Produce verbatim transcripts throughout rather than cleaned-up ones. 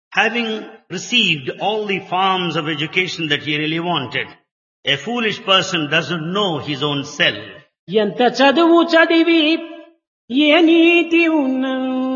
having received all the forms of education that he really wanted, a foolish person doesn't know his own self. ఎంత చదువు చదివి ఏ నీతి ఉన్నా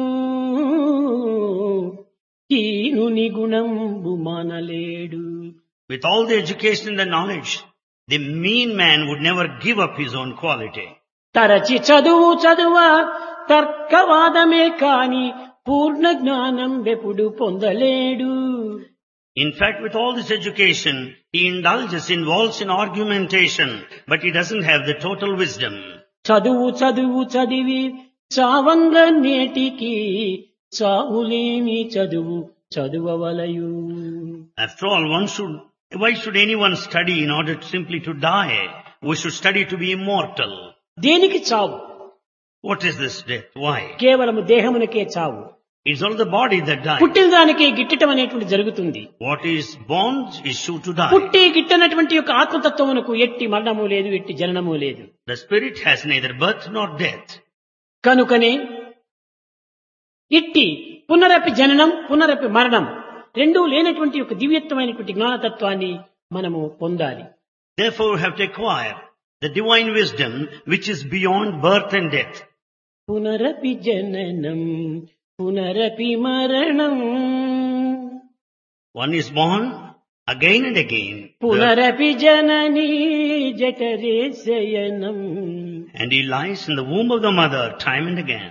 కీనుని గుణంబు మానలేడు. With all the education and the knowledge, the mean man would never give up his own quality. తరచి చదువు చదువ తర్కవాదమే కాని పూర్ణ జ్ఞానం వెప్పుడు పొందలేడు. In fact, with all this education, he indulges, involves in argumentation, but he doesn't have the total wisdom. చదువు చదువు చదివి చావంగ నేటికి చావులేని చదువు చదువవలయు. After all, one should, why should anyone study in order to simply to die? We should study to be immortal. దేనికి చావు? What is this death? Why? కేవలము దేహమునకే చావు. It's only the body that dies. పుట్టిన దానికి గిట్టడం అనేటువంటి జరుగుతుంది. What is born is sure to die. పుట్టి గిట్టనటువంటి యొక్క ఆత్మతత్వమునకు ఎట్టి మరణము లేదు, ఎట్టి జననము లేదు. The spirit has neither birth nor death. కనుకనే ఇట్టి పునరపి జననం పునరపి మరణం రెండూ లేనటువంటి ఒక దివ్యత్వమైనటువంటి జ్ఞానతత్వాన్ని మనము పొందాలి. Therefore we have to acquire the divine wisdom which is beyond birth and death. పునరపి జననం పునరపి మరణం. One is born again and again. పునరపి జననీ జఠరే శయనం. And he lies in the womb of the mother time and again.